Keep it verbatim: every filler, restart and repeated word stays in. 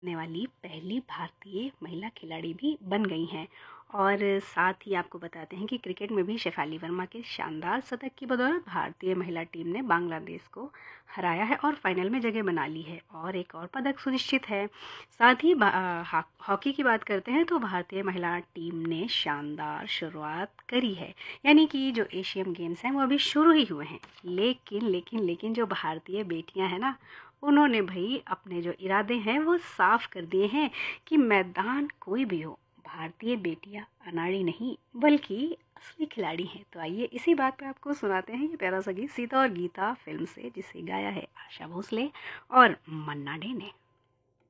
होने वाली पहली भारतीय महिला खिलाड़ी भी बन गई हैं। और साथ ही आपको बताते हैं कि क्रिकेट में भी शेफाली वर्मा के शानदार शतक की बदौलत भारतीय महिला टीम ने बांग्लादेश को हराया है और फाइनल में जगह बना ली है और एक और पदक सुनिश्चित है। साथ ही हॉकी की बात करते हैं तो भारतीय महिला टीम ने शानदार शुरुआत करी है, यानी कि जो एशियन गेम्स हैं वो अभी शुरू ही हुए हैं, लेकिन लेकिन लेकिन जो भारतीय बेटियां हैं ना, उन्होंने भाई अपने जो इरादे हैं वो साफ कर दिए हैं कि मैदान कोई भी हो, भारतीय बेटियां अनाड़ी नहीं बल्कि असली खिलाड़ी हैं। तो आइए इसी बात पे आपको सुनाते हैं ये प्यारा सा गीत सीता और गीता फिल्म से, जिसे गाया है आशा भोसले और मन्ना डे ने।